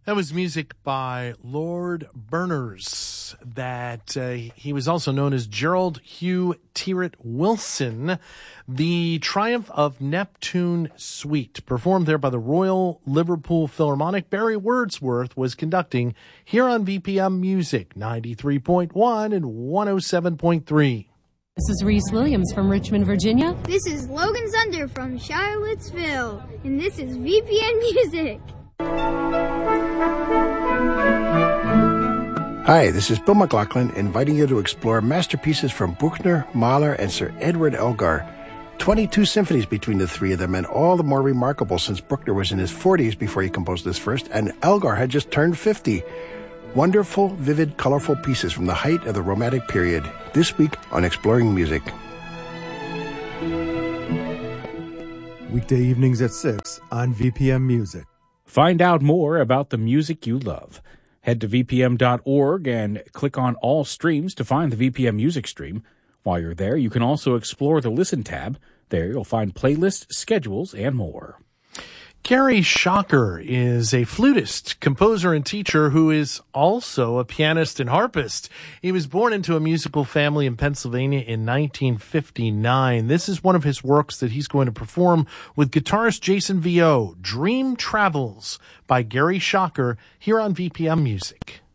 That was music by Lord Berners. He was also known as Gerald Hugh Tyrwhitt Wilson. The Triumph of Neptune Suite, performed there by the Royal Liverpool Philharmonic. Barry Wordsworth was conducting here on VPM Music, 93.1 and 107.3. This is Reese Williams from Richmond, Virginia. This is Logan Zunder from Charlottesville, and this is VPN Music. Hi, this is Bill McLaughlin inviting you to explore masterpieces from Bruckner, Mahler, and Sir Edward Elgar. 22 symphonies between the three of them, and all the more remarkable since Bruckner was in his 40s before he composed this first, and Elgar had just turned 50. Wonderful, vivid, colorful pieces from the height of the Romantic period. This week on Exploring Music. Weekday evenings at 6 on VPM Music. Find out more about the music you love. Head to vpm.org and click on All Streams to find the VPM Music stream. While you're there, you can also explore the Listen tab. There you'll find playlists, schedules, and more. Gary Schocker is a flutist, composer, and teacher who is also a pianist and harpist. He was born into a musical family in Pennsylvania in 1959. This is one of his works that he's going to perform with guitarist Jason Vio, Dream Travels by Gary Schocker, here on VPM Music.